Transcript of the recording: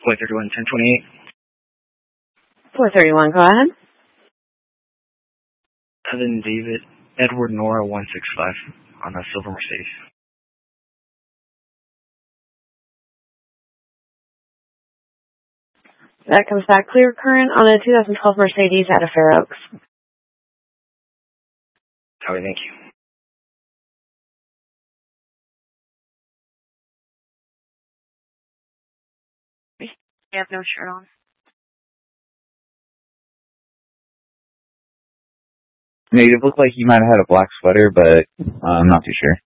431 1028. 431, go ahead. Evan David Edward Nora 165 on a silver Mercedes. That comes back clear current on a 2012 Mercedes out of Fair Oaks. All right, thank you. You have no shirt on. Yeah, you look like you might have had a black sweater, but I'm not too sure.